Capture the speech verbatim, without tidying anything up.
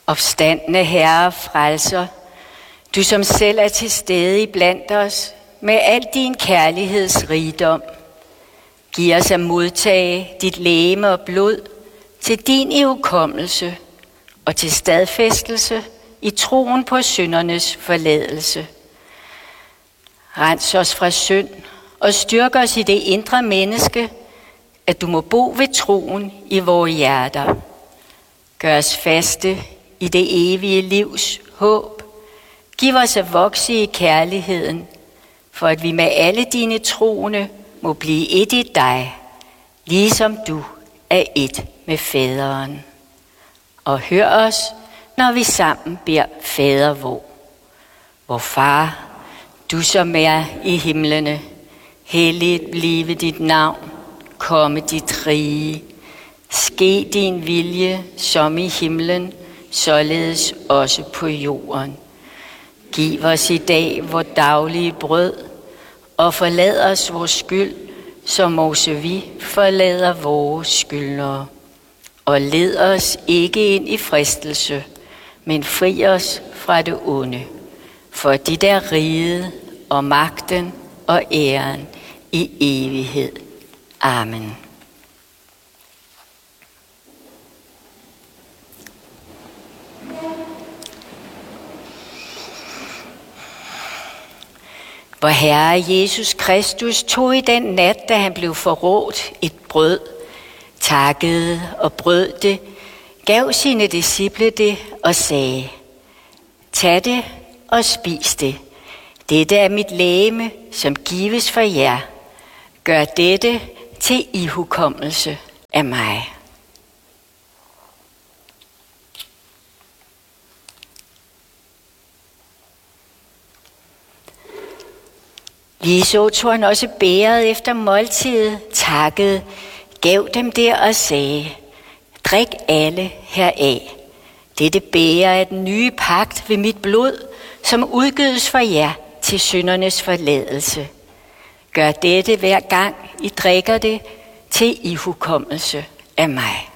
Opstandne Herre frelser, du som selv er til stede iblandt os med al din kærlighedsrigdom. Giv os at modtage dit legeme og blod til din ihukommelse og til stadfæstelse i troen på syndernes forladelse. Rens os fra synd og styrk os i det indre menneske, at du må bo ved troen i vores hjerter. Gør os faste i det evige livs håb. Giv os at vokse i kærligheden, for at vi med alle dine troende må blive et i dig, ligesom du er et med faderen. Og hør os, når vi sammen beder Fader vor. Vor Far, du som er i himlene, helligt blive dit navn, komme dit rige. Ske din vilje som i himlen, således også på jorden. Giv os i dag vores daglige brød, og forlad os vores skyld, som også vi forlader vores skyldnere. Og led os ikke ind i fristelse, men fri os fra det onde. For dit er riget og magten og æren i evighed. Amen. Vor Herre Jesus Kristus tog i den nat, da han blev forrådt, et brød, takkede og brød det, gav sine disciple det og sagde: Tag det og spis det. Dette er mit legeme, som gives for jer. Gør dette til ihukommelse af mig. Ligeså tog han også bægeret efter måltidet, takkede, gav dem det og sagde: Drik alle heraf. Dette bæger er den nye pagt ved mit blod, som udgydes for jer til syndernes forladelse. Gør dette hver gang I drikker det til ihukommelse af mig.